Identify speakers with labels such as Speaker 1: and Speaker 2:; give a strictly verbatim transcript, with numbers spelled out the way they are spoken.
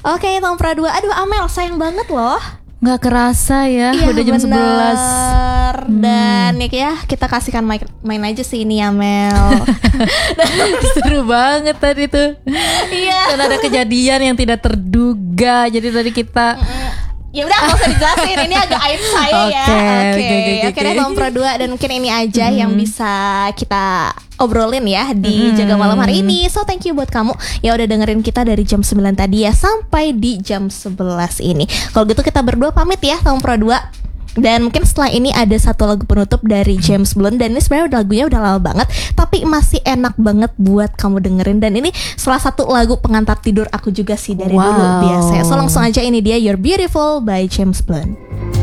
Speaker 1: Oke, Tompra dua. Aduh Amel, sayang banget loh.
Speaker 2: Nggak kerasa ya,
Speaker 1: Iya,
Speaker 2: udah jam
Speaker 1: bener.
Speaker 2: sebelas.
Speaker 1: Dan hmm. ya kita kasihkan main, main aja sih ini ya Mel.
Speaker 2: Seru banget tadi tuh.
Speaker 1: Iya.
Speaker 2: Dan ada kejadian yang tidak terduga. Jadi tadi kita
Speaker 1: ya udah nggak usah dijelasin, ini agak aib saya ya. Oke, oke deh Tompra dua, dan mungkin ini aja hmm. yang bisa kita obrolin ya di hmm. Jaga Malam hari ini. So thank you buat kamu ya udah dengerin kita dari jam sembilan tadi ya sampai di jam sebelas ini. Kalau gitu kita berdua pamit ya Tompra dua. Dan mungkin setelah ini ada satu lagu penutup dari James Blunt. Dan ini sebenarnya udah lagunya udah lama banget, tapi masih enak banget buat kamu dengerin. Dan ini salah satu lagu pengantar tidur aku juga sih dari wow. dulu biasanya. So langsung aja, ini dia You're Beautiful by James Blunt.